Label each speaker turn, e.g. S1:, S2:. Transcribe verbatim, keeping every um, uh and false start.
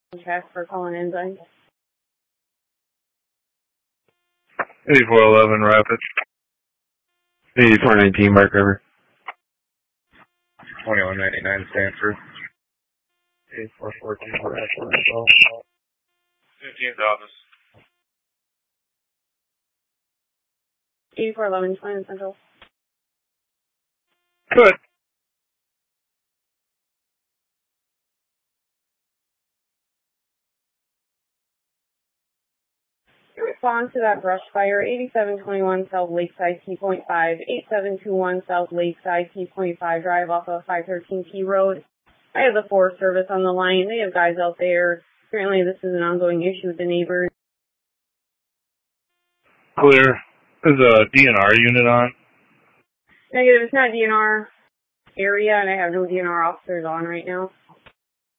S1: Check for calling enzymes.
S2: eighty-four eleven Rapid.
S3: eighty-four nineteen Mark River.
S2: twenty-one ninety-nine Stanford.
S3: eighty-four fourteen Rapid.
S2: fifteenth office.
S1: eighty-four eleven Twin Central.
S2: Good.
S1: Response to that brush fire, eighty-seven twenty-one South Lakeside T point five, eighty-seven twenty-one South Lakeside T point five Drive off of five thirteen T Road. I have the Forest Service on the line. They have guys out there. Apparently this is an ongoing issue with the neighbors.
S2: Clear. There's a D N R unit on.
S1: Negative, it's not D N R area, and I have no D N R officers on right now.